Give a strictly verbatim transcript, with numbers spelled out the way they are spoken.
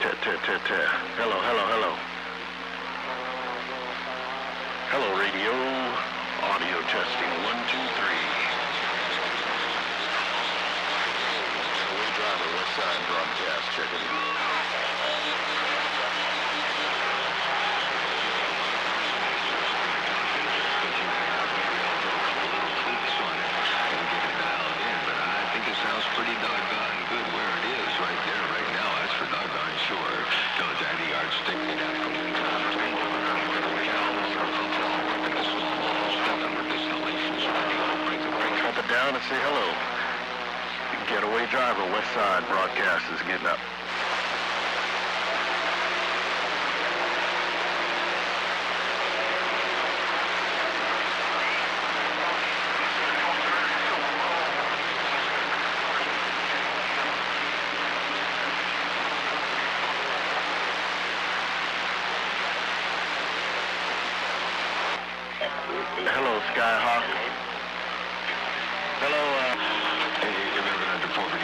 Te, te, te, te. Hello, hello, hello. Hello, radio. Audio testing. One, two, three. Away driver, west side broadcast. Check it out. Sounds pretty doggone good where it is right there, right now. That's for doggone sure. Don't have the yardstick get out from the top. Up and down and say hello. Getaway driver, west side broadcast is getting up. Hello, Skyhawk. Hello, uh... Hey, you remember that before we